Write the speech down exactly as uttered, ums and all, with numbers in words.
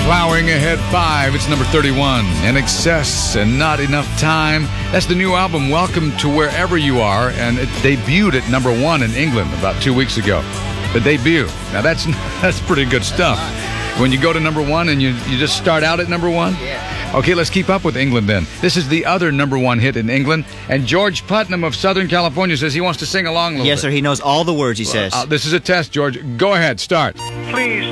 Plowing ahead five, it's number thirty-one. In Excess and Not Enough Time. That's the new album, Welcome to Wherever You Are, and it debuted at number one in England about two weeks ago. The debut. Now that's that's pretty good stuff. When you go to number one and you, you just start out at number one? Yeah. Okay, let's keep up with England then. This is the other number one hit in England, and George Putnam of Southern California says he wants to sing along a little Yes, bit. sir. He knows all the words, he says. Uh, this is a test, George. Go ahead, start. Please